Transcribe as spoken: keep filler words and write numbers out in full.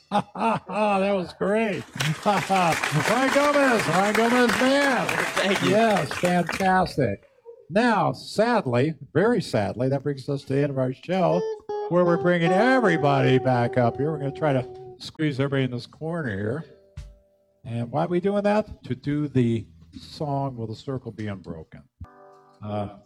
That was great. Ryan Gomez, Ryan Gomez band. Thank you. Yes, fantastic. Now, sadly, very sadly, that brings us to the end of our show where we're bringing everybody back up here. We're going to try to squeeze everybody in this corner here. And why are we doing that? To do the song, Will the Circle Be Unbroken? Uh,